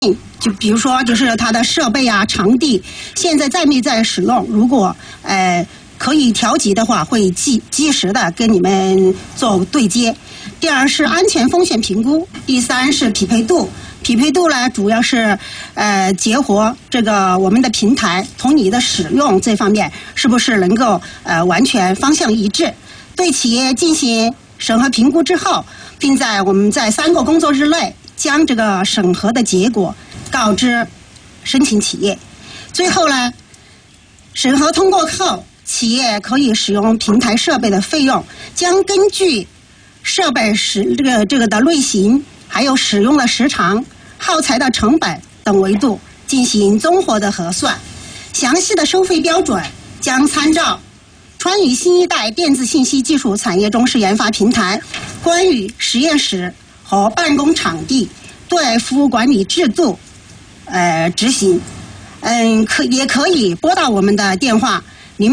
就比如说就是它的设备啊、场地，现在在没在使用？如果可以调级的话，会及时的跟你们做对接。第二是安全风险评估，第三是匹配度。匹配度呢，主要是结合这个我们的平台同你的使用这方面是不是能够完全方向一致。对企业进行审核评估之后，并我们在3个工作日内将这个审核的结果告知申请企业。最后呢，审核通过后，企业可以使用平台设备的费用，将根据设备这个的类型，还有使用的时长、耗材的成本等维度进行综合的核算。详细的收费标准将参照川渝新一代电子信息技术产业中试研发平台关于实验室和办公场地对服务管理制度执行。也可以拨打我们的电话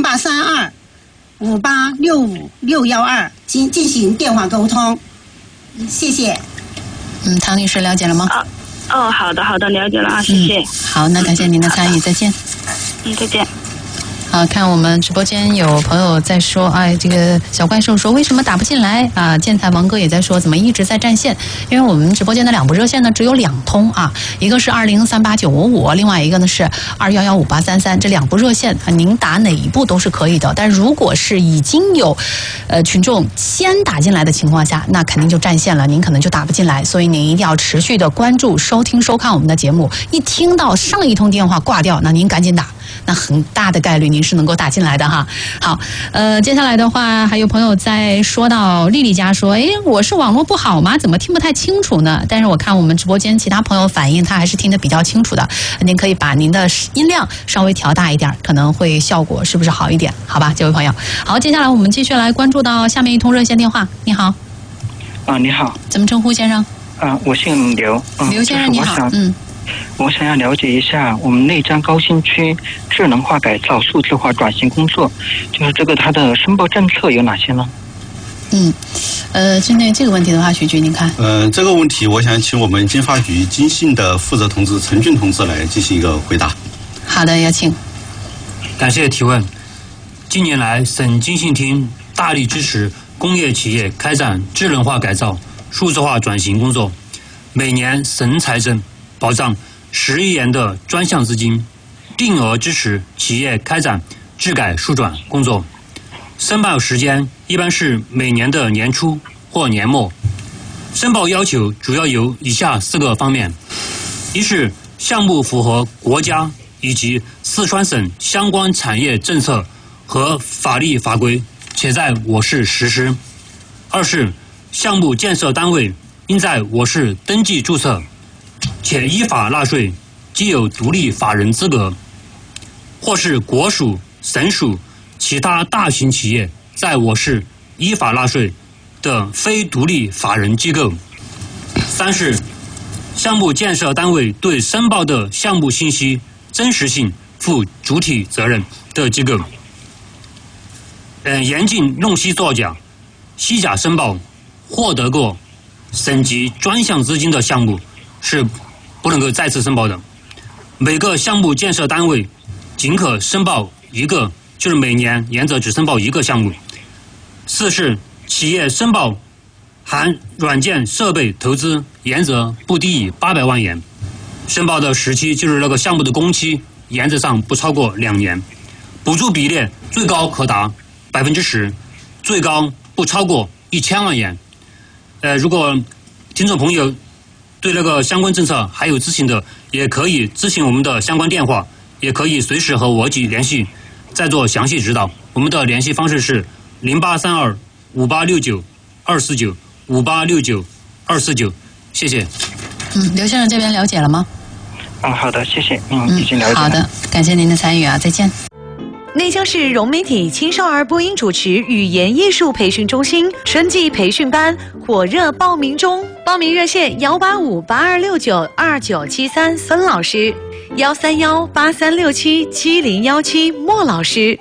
0832586561进行电话沟通。谢谢。 唐女士了解了吗？ 好的，了解了啊，谢谢。 好，那感谢您的参与，再见。 再见。 好，看我们直播间有朋友在说，这个小怪兽说为什么打不进来啊？建材王哥也在说怎么一直在占线，因为我们直播间的2部热线呢只有2通啊，一个是20389555，另外一个呢是2115833，这2部热线您打哪一部都是可以的，但如果是已经有群众先打进来的情况下，那肯定就占线了，您可能就打不进来，所以您一定要持续的关注、收听、收看我们的节目，一听到上一通电话挂掉，那您赶紧打。那很大的概率您是能够打进来的哈。好，接下来的话还有朋友在说到丽丽家说，我是网络不好吗？怎么听不太清楚呢？但是我看我们直播间其他朋友反映，他还是听得比较清楚的。您可以把您的音量稍微调大一点，可能会效果是不是好一点？好吧，这位朋友。好，接下来我们继续来关注到下面一通热线电话。你好。 你好。 怎么称呼先生？ 我姓刘。 刘先生你好。 我想要了解一下我们内江高新区智能化改造数字化转型工作，就是它的申报政策有哪些呢？ 针对这个问题的话，徐局您看。 这个问题我想请我们经发局经信的负责同志陈俊同志来进行一个回答。 好的，有请。 感谢提问。近年来，省经信厅大力支持工业企业开展智能化改造、数字化转型工作，每年省财政保障10亿元的专项资金，定额支持企业开展智改数转工作。申报时间一般是每年的年初或年末。申报要求主要有以下4个方面：一是项目符合国家以及四川省相关产业政策和法律法规，且在我市实施；二是项目建设单位应在我市登记注册，且依法纳税，既有独立法人资格；或是国属、省属其他大型企业在我市依法纳税的非独立法人机构；三是项目建设单位对申报的项目信息真实性负主体责任的机构。严禁弄虚作假、虚假申报，获得过省级专项资金的项目是不能够再次申报的。每个项目建设单位仅可申报1个，就是每年原则只申报1个项目。四是企业申报含软件设备投资原则不低于800万元，申报的时期就是那个项目的工期，原则上不超过2年，补助比例最高可达10%，最高不超过1000万元。如果听众朋友对那个相关政策还有咨询的，也可以咨询我们的相关电话，也可以随时和我一联系，再做详细指导。我们的联系方式是08325869-249，5869-249，谢谢。 刘先生这边了解了吗？ 好的，谢谢。已经了解了。 好的，感谢您的参与啊，再见。 内江市融媒体青少儿播音主持语言艺术培训中心春季培训班火热报名中，报名热线18582692973孙老师，13183677017莫老师。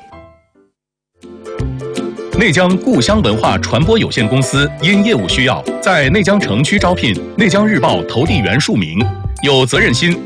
内江故乡文化传播有限公司因业务需要，在内江城区招聘内江日报投递员数名， 有责任心。